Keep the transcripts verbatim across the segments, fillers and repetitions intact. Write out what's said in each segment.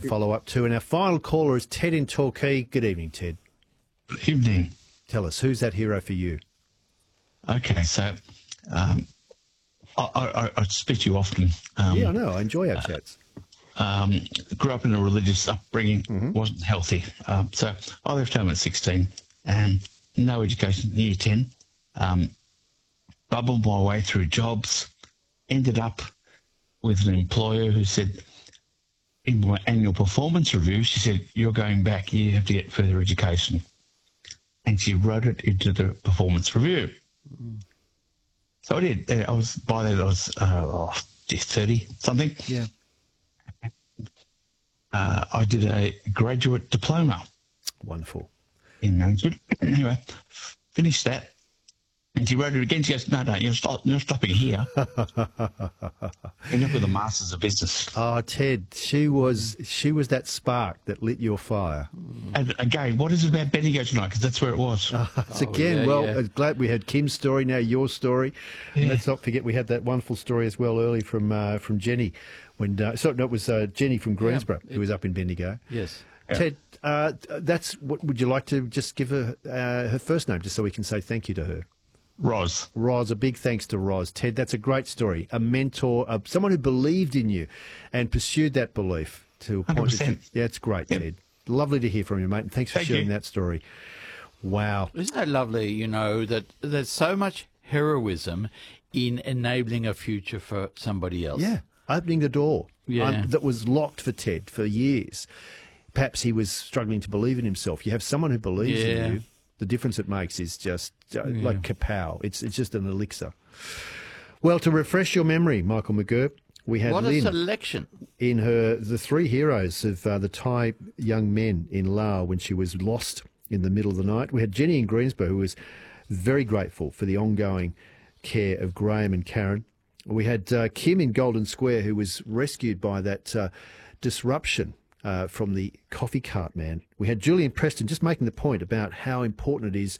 follow up to. And our final caller is Ted in Torquay. Good evening, Ted. Good evening. Tell us, who's that hero for you? Okay, so um, I, I, I speak to you often. Um, yeah, I know. I enjoy our chats. Um, grew up in a religious upbringing, Mm-hmm. wasn't healthy. Um, so I left home at sixteen and no education in year ten. Um, bubbled my way through jobs, ended up with an employer who said, in my annual performance review, she said, you're going back, you have to get further education. And she wrote it into the performance review. Mm. So I did. I was, by then I was uh, oh, thirty something. Yeah. Uh, I did a graduate diploma. Wonderful. In management. Anyway, finished that. And she wrote it again. She goes, no, no, you're, stop, you're stopping here. End up with a Masters of Business. Oh, Ted, she was she was that spark that lit your fire. And again, what is it about Bendigo tonight? Because that's where it was. Uh, it's Oh, again, yeah, well, yeah. I'm glad we had Kim's story, now your story. Yeah. And let's not forget we had that wonderful story as well early from uh, from Jenny. when uh, So, no, it was uh, Jenny from Greensborough Yeah, it, who was up in Bendigo. Yes. Yeah. Ted, uh, that's what would you like to just give her uh, her first name just so we can say thank you to her? Ros. Ros, a big thanks to Ros. Ted, that's a great story. A mentor, uh, someone who believed in you and pursued that belief to a point. one hundred percent. Yeah, it's great, Yep. Ted. Lovely to hear from you, mate, and thanks for Thank sharing you. that story. Wow. Isn't that lovely, you know, that there's so much heroism in enabling a future for somebody else? Yeah, opening the door Yeah. um, that was locked for Ted for years. Perhaps he was struggling to believe in himself. You have someone who believes Yeah. in you. The difference it makes is just uh, like kapow. It's it's just an elixir. Well, to refresh your memory, Michael McGurk, we had What a Lynn selection. in her the three heroes of uh, the Thai young men in Laos when she was lost in the middle of the night. We had Jenny in Greensborough, who was very grateful for the ongoing care of Graham and Karen. We had uh, Kim in Golden Square, who was rescued by that uh, disruption uh, from the coffee cart man. We had Julian Preston just making the point about how important it is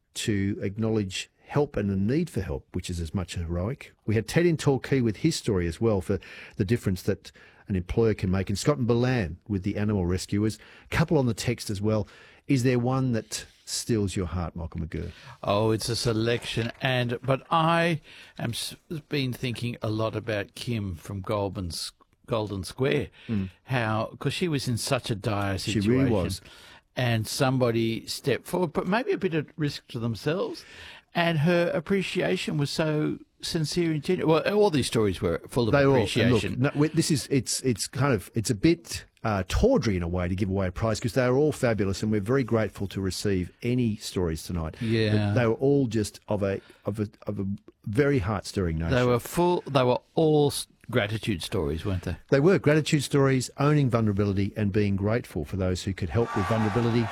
to acknowledge help and the need for help, which is as much heroic. We had Ted in Torquay with his story as well for the difference that an employer can make. And Scott and Balan with the animal rescuers. Couple on the text as well. Is there one that steals your heart, Michael McGurk? Oh, it's a selection. and But I am s- been thinking a lot about Kim from Goulburn's, Golden Square, how, because she was in such a dire She situation. really was. And somebody stepped forward, but maybe a bit of risk to themselves. And her appreciation was so sincere and genuine. Well, all these stories were full of They all appreciation. look. No, we- this is it's it's kind of it's a bit uh, tawdry in a way to give away a prize because they are all fabulous and we're very grateful to receive any stories tonight. Yeah. But they were all just of a of a of a very heart stirring nature. They were full. They were all s- gratitude stories, weren't they? They were gratitude stories, owning vulnerability and being grateful for those who could help with vulnerability.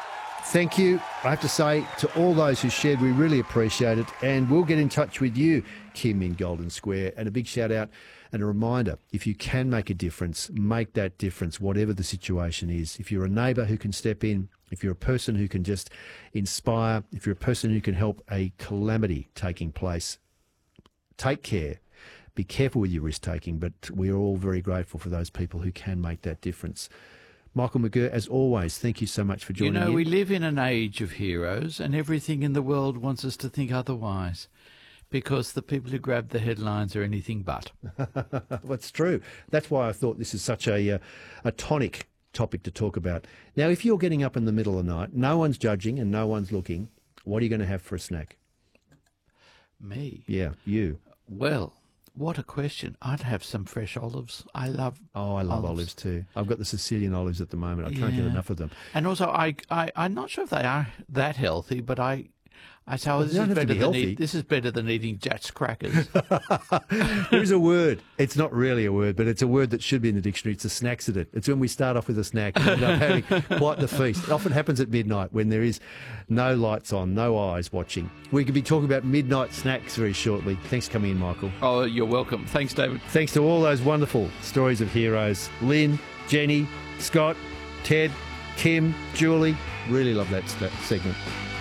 Thank you, I have to say, to all those who shared. We really appreciate it. And we'll get in touch with you, Kim in Golden Square. And a big shout out and a reminder, if you can make a difference, make that difference, whatever the situation is. If you're a neighbour who can step in, if you're a person who can just inspire, if you're a person who can help a calamity taking place, take care. Be careful with your risk-taking, but we're all very grateful for those people who can make that difference. Michael McGurk, as always, thank you so much for You joining know, in. we live in an age of heroes, and everything in the world wants us to think otherwise, because the people who grab the headlines are anything but. That's true. That's why I thought this is such a, uh, a tonic topic to talk about. Now, if you're getting up in the middle of the night, no one's judging and no one's looking, what are you going to have for a snack? Me? Yeah, you. Well, what a question. I'd have some fresh olives. I love Oh, I love olives, olives. too. I've got the Sicilian olives at the moment. I can't get Yeah. enough of them. And also, I, I, I'm not sure if they are that healthy, but I, I say, oh, Well, this they don't is have to better be than healthy. eat, this is better than eating Jatz crackers. There is a word. It's not really a word, but it's a word that should be in the dictionary. It's a snacksident. It's when we start off with a snack and end up having quite the feast. It often happens at midnight when there is no lights on, no eyes watching. We could be talking about midnight snacks very shortly. Thanks for coming in, Michael. Oh, you're welcome. Thanks, David. Thanks to all those wonderful stories of heroes. Lynn, Jenny, Scott, Ted, Kim, Julie. Really love that st- segment.